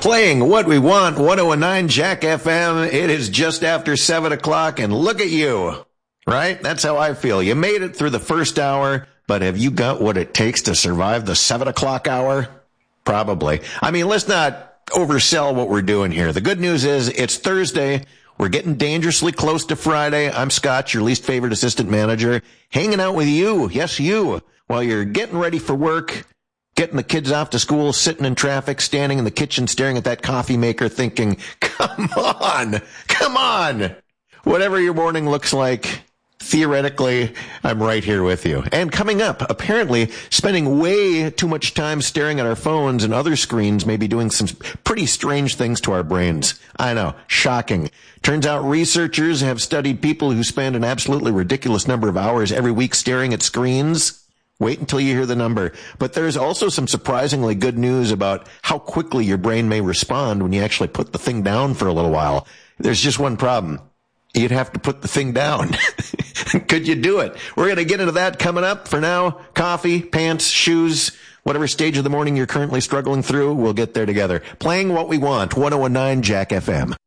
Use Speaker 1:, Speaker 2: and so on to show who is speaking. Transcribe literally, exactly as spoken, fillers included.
Speaker 1: Playing what we want, one oh nine Jack F M. It is just after seven o'clock, and look at you. Right? That's how I feel. You made it through the first hour, but have you got what it takes to survive the seven o'clock hour? Probably. I mean, let's not oversell what we're doing here. The good news is it's Thursday. We're getting dangerously close to Friday. I'm Scott, your least favorite assistant manager, hanging out with you. Yes, you. While you're getting ready for work, getting the kids off to school, sitting in traffic, standing in the kitchen, staring at that coffee maker, thinking, come on, come on. Whatever your morning looks like, theoretically, I'm right here with you. And coming up, apparently, spending way too much time staring at our phones and other screens may be doing some pretty strange things to our brains. I know, shocking. Turns out researchers have studied people who spend an absolutely ridiculous number of hours every week staring at screens. Wait until you hear the number. But there's also some surprisingly good news about how quickly your brain may respond when you actually put the thing down for a little while. There's just one problem. You'd have to put the thing down. Could you do it? We're going to get into that coming up. For now, coffee, pants, shoes, whatever stage of the morning you're currently struggling through, we'll get there together. Playing what we want, one oh nine Jack F M.